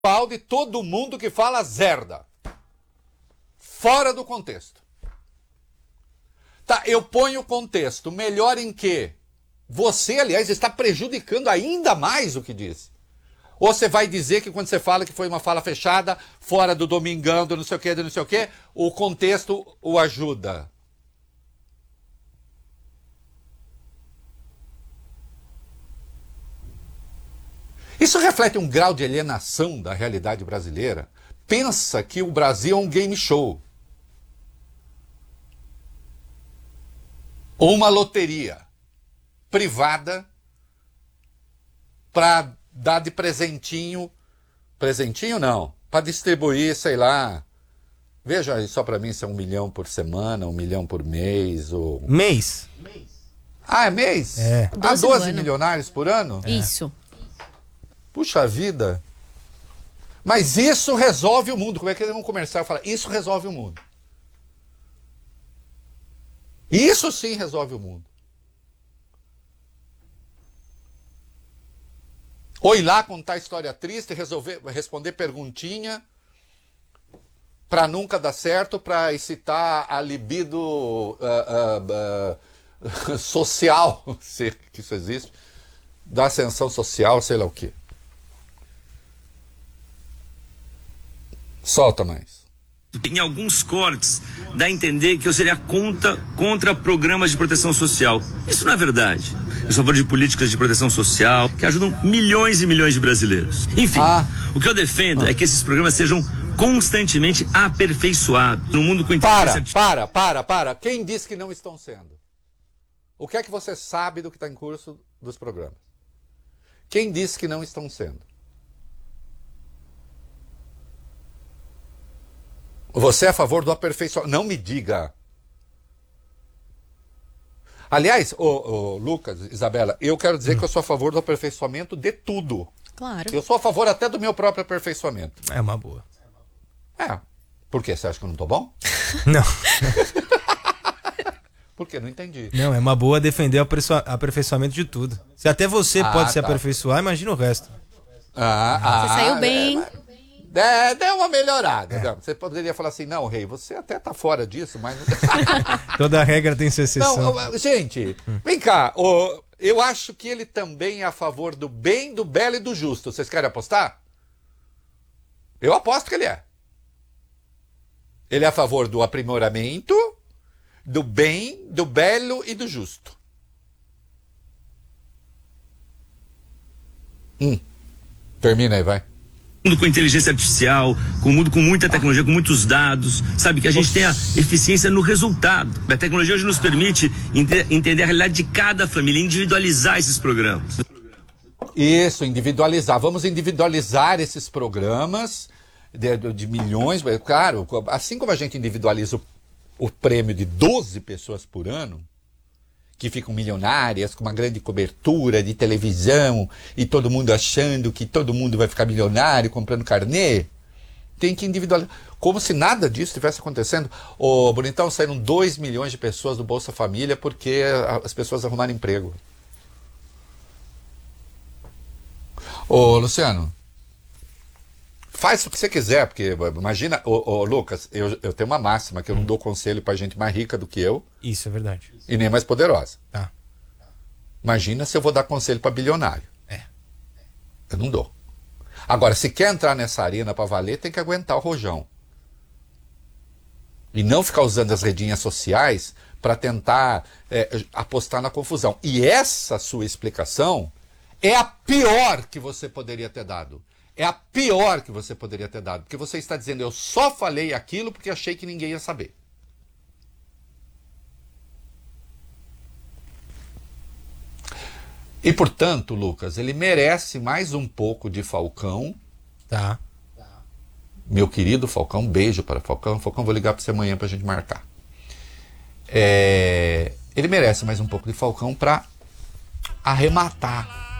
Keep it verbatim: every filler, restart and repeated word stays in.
pau de todo mundo que fala zerda. Fora do contexto. Tá, eu ponho o contexto. Melhor em que você, aliás, está prejudicando ainda mais o que diz. Ou você vai dizer que quando você fala que foi uma fala fechada, fora do domingão, do não sei o que, do não sei o que, o contexto o ajuda. Isso reflete um grau de alienação da realidade brasileira. Pensa que o Brasil é um game show. Ou uma loteria privada para dar de presentinho. Presentinho não. Para distribuir, sei lá. Veja aí só para mim se é um milhão por semana, um milhão por mês. Ou... Mês? Ah, é mês? É. Há doze milionários por ano? Isso. Puxa vida. Mas isso resolve o mundo. Como é que um comercial fala? Isso resolve o mundo. Isso sim resolve o mundo. Ou ir lá contar história triste, resolver, responder perguntinha, para nunca dar certo, para excitar a libido uh, uh, uh, social, se que isso existe, da ascensão social, sei lá o quê. Solta mais. Em alguns cortes, dá a entender que eu seria contra, contra programas de proteção social. Isso não é verdade. Eu sou a favor de políticas de proteção social que ajudam milhões e milhões de brasileiros. Enfim, ah. o que eu defendo ah. é que esses programas sejam constantemente aperfeiçoados. No mundo com inteligência... Para, para, para, para. Quem disse que não estão sendo? O que é que você sabe do que está em curso dos programas? Quem disse que não estão sendo? Você é a favor do aperfeiçoamento? Não me diga. Aliás, ô, ô, Lucas, Isabela, eu quero dizer hum. que eu sou a favor do aperfeiçoamento de tudo. Claro. Eu sou a favor até do meu próprio aperfeiçoamento. É uma boa. É. Por quê? Você acha que eu não tô bom? Não. Por quê? Não entendi. Não, é uma boa defender o aperfeiçoamento de tudo. Se até você ah, pode tá. se aperfeiçoar, imagina o resto. Ah, ah, você saiu bem. É, É, deu uma melhorada. É. Você poderia falar assim, não, Rei, você até tá fora disso, mas... Toda regra tem sua exceção. Não, gente, vem cá. Oh, eu acho que ele também é a favor do bem, do belo e do justo. Vocês querem apostar? Eu aposto que ele é. Ele é a favor do aprimoramento, do bem, do belo e do justo. Hum. Termina aí, vai. Mundo com inteligência artificial, com um mundo com muita tecnologia, com muitos dados, sabe, que a gente tenha eficiência no resultado. A tecnologia hoje nos permite ente- entender a realidade de cada família, individualizar esses programas. Isso, individualizar. Vamos individualizar esses programas de, de milhões. Claro, assim como a gente individualiza o, o prêmio de doze pessoas por ano, que ficam milionárias, com uma grande cobertura de televisão, e todo mundo achando que todo mundo vai ficar milionário comprando carnê, tem que individualizar. Como se nada disso estivesse acontecendo. Ô, Bonitão, saíram dois milhões de pessoas do Bolsa Família porque as pessoas arrumaram emprego. Ô, Luciano, faz o que você quiser, porque imagina, ô, ô Lucas, eu, eu tenho uma máxima, que eu não dou conselho pra gente mais rica do que eu. Isso é verdade. E nem mais poderosa. Tá. Imagina se eu vou dar conselho pra bilionário. É. Eu não dou. Agora, se quer entrar nessa arena pra valer, tem que aguentar o rojão. E não ficar usando as redinhas sociais para tentar é, apostar na confusão. E essa sua explicação é a pior que você poderia ter dado. É a pior que você poderia ter dado. Porque você está dizendo, eu só falei aquilo porque achei que ninguém ia saber. E, portanto, Lucas, ele merece mais um pouco de Falcão. Tá. Meu querido Falcão, beijo para Falcão. Falcão, vou ligar para você amanhã para a gente marcar. É... Ele merece mais um pouco de Falcão para arrematar